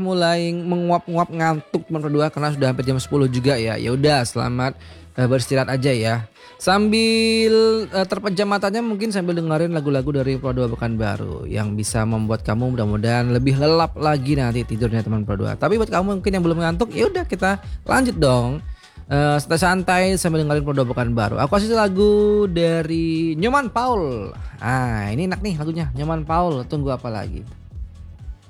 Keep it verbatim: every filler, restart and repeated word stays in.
Mulai menguap-nguap ngantuk teman berdua karena sudah hampir jam sepuluh juga ya. Ya udah, selamat uh, beristirahat aja ya. Sambil uh, terpejam matanya mungkin sambil dengerin lagu-lagu dari Pro dua Pekanbaru yang bisa membuat kamu mudah-mudahan lebih lelap lagi nanti tidurnya teman Pro dua. Tapi buat kamu mungkin yang belum ngantuk, ya udah kita lanjut dong. Uh, santai-santai sambil dengerin Pro dua Pekanbaru. Aku kasih lagu dari Nyoman Paul. Ah, ini enak nih lagunya. Nyoman Paul, tunggu apa lagi?